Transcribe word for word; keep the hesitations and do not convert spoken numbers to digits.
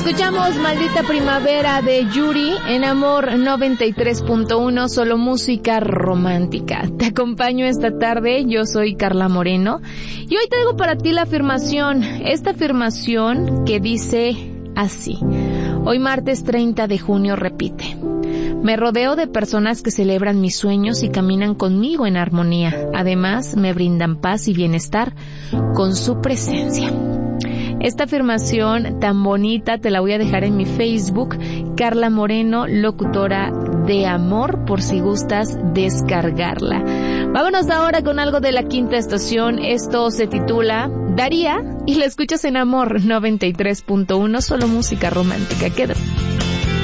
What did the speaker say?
Escuchamos Maldita Primavera de Yuri en Amor noventa y tres punto uno, solo música romántica. Te acompaño esta tarde, yo soy Carla Moreno y hoy traigo para ti la afirmación, esta afirmación que dice así. Hoy martes treinta de junio repite: me rodeo de personas que celebran mis sueños y caminan conmigo en armonía. Además, me brindan paz y bienestar con su presencia. Esta afirmación tan bonita te la voy a dejar en mi Facebook, Carla Moreno, locutora de amor, por si gustas descargarla. Vámonos ahora con algo de la Quinta Estación. Esto se titula Daría y la escuchas en Amor noventa y tres punto uno, solo música romántica. Quédate.